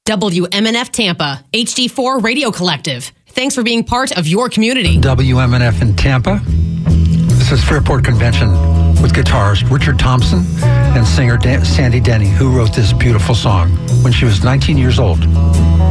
WMNF Tampa, HD4 Radio Collective. Thanks for being part of your community. WMNF in Tampa. This is Fairport Convention with guitarist Richard Thompson and singer Sandy Denny, who wrote this beautiful song when she was 19 years old.